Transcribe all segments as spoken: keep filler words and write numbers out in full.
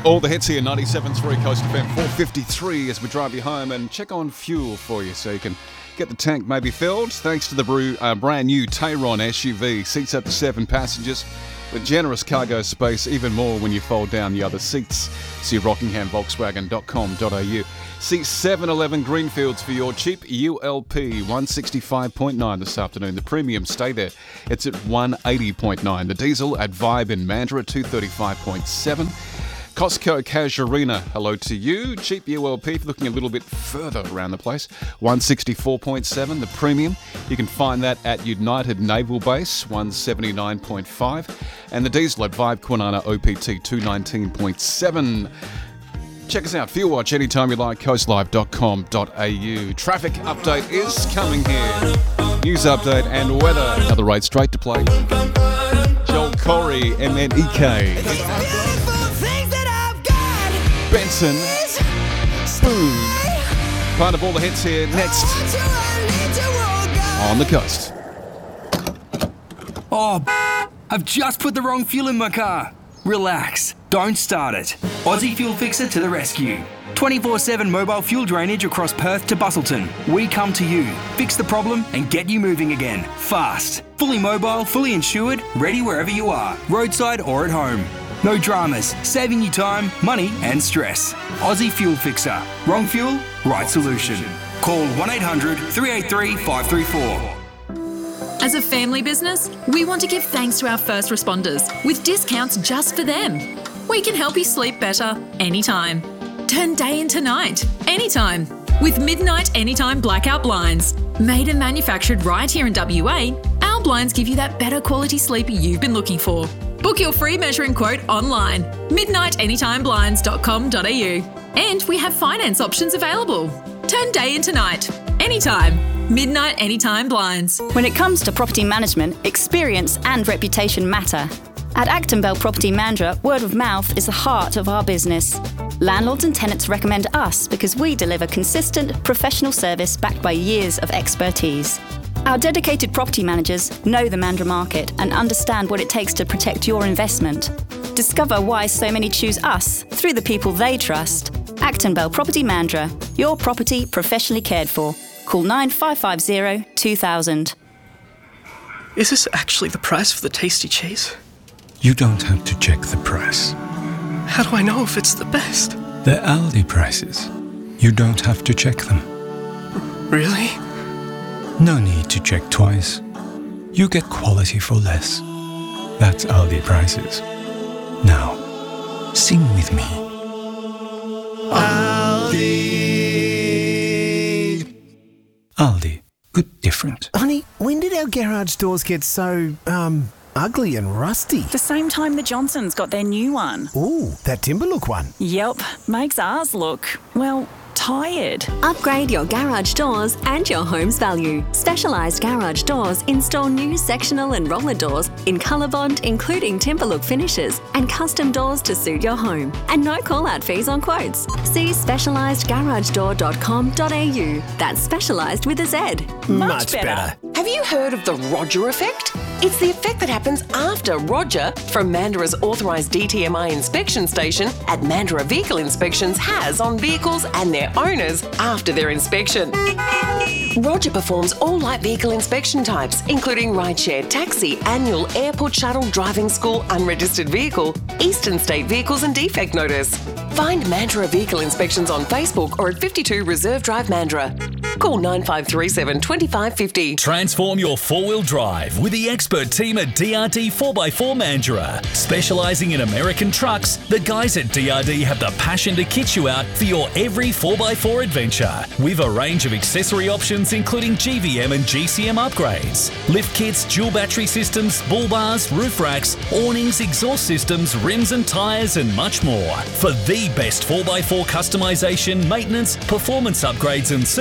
All the hits here, ninety-seven point three Coast F M, four fifty-three as we drive you home and check on fuel for you so you can get the tank maybe filled. Thanks to the brew, uh, brand new Tayron S U V, seats up to seven passengers with generous cargo space, even more when you fold down the other seats. See rockingham volkswagen dot com dot a u. See seven eleven Greenfields for your cheap U L P, one sixty-five point nine this afternoon. The premium, stay there. It's at one eighty point nine. The diesel at Vibe in Mandurah, two thirty-five point seven. Costco Casuarina, hello to you. Cheap U L P, if you're looking a little bit further around the place, one sixty-four point seven. The premium, you can find that at United Naval Base, one seventy-nine point five. And the diesel at Vibe Kwinana O P T, two nineteen point seven. Check us out, Fuel Watch, anytime you like, coastlive dot com dot a u. Traffic update is coming here. News update and weather. Another rate straight to play. Joel Corey, M N E K. Benson, Spoon. Part of all the hits here next on the coast. Oh, I've just put the wrong fuel in my car. Relax, don't start it. Aussie Fuel Fixer to the rescue. twenty-four seven mobile fuel drainage across Perth to Busselton. We come to you, fix the problem and get you moving again. Fast. Fully mobile, fully insured, ready wherever you are, roadside or at home. No dramas, saving you time, money and stress. Aussie Fuel Fixer. Wrong fuel, right solution. Call one eight hundred three eight three five three four. As a family business, we want to give thanks to our first responders with discounts just for them. We can help you sleep better anytime. Turn day into night anytime with Midnight Anytime Blackout Blinds. Made and manufactured right here in W A, our blinds give you that better quality sleep you've been looking for. Book your free measuring quote online, midnight anytime blinds dot com dot a u. And we have finance options available. Turn day into night, anytime. Midnight Anytime Blinds. When it comes to property management, experience and reputation matter. At Acton Bell Property Mandurah, word of mouth is the heart of our business. Landlords and tenants recommend us because we deliver consistent, professional service backed by years of expertise. Our dedicated property managers know the Mandurah market and understand what it takes to protect your investment. Discover why so many choose us through the people they trust. Acton Bell Property Mandurah, your property professionally cared for. Call nine five five zero two thousand. Is this actually the price for the tasty cheese? You don't have to check the price. How do I know if it's the best? They're Aldi prices. You don't have to check them. Really? No need to check twice. You get quality for less. That's Aldi prices. Now, sing with me. Aldi. Aldi. Good different. Honey, when did our garage doors get so, um, ugly and rusty? The same time the Johnsons got their new one. Ooh, that Timberlook one. Yep, makes ours look, well, tired. Upgrade your garage doors and your home's value. Specialised Garage Doors install new sectional and roller doors in ColourBond, including Timberlook finishes and custom doors to suit your home. And no call-out fees on quotes. See specialised garage door dot com dot a u. That's specialised with a Z. Much, Much better. better. Have you heard of the Roger effect? It's the effect that happens after Roger from Mandurah's authorised D T M I inspection station at Mandurah Vehicle Inspections has on vehicles and their owners after their inspection. Roger performs all light vehicle inspection types, including rideshare, taxi, annual, airport shuttle, driving school, unregistered vehicle, eastern state vehicles and defect notice. Find Mandurah Vehicle Inspections on Facebook or at fifty-two Reserve Drive, Mandurah. Call nine five three seven two five five zero. Transform your four-wheel drive with the expert team at D R D four by four Mandurah. Specialising in American trucks, the guys at D R D have the passion to kit you out for your every four by four adventure. With a range of accessory options including G V M and G C M upgrades, lift kits, dual battery systems, bull bars, roof racks, awnings, exhaust systems, rims and tyres and much more. For the best four by four customisation, maintenance, performance upgrades and servicing,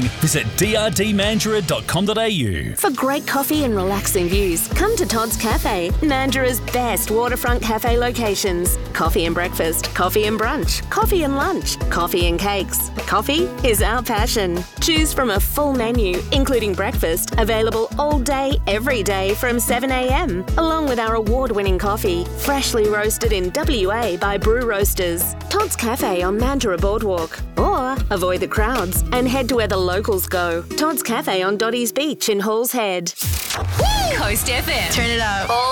visit d r d mandurah dot com dot a u. For great coffee and relaxing views, come to Todd's Cafe, Mandurah's best waterfront cafe locations. Coffee and breakfast, coffee and brunch, coffee and lunch, coffee and cakes. Coffee is our passion. Choose from a full menu, including breakfast, available all day, every day from seven a m, along with our award-winning coffee, freshly roasted in W A by Brew Roasters. Todd's Cafe on Mandurah Boardwalk. Or avoid the crowds and head to where the locals go. Todd's Cafe on Dotty's Beach in Halls Head. Coast F M. Turn it up.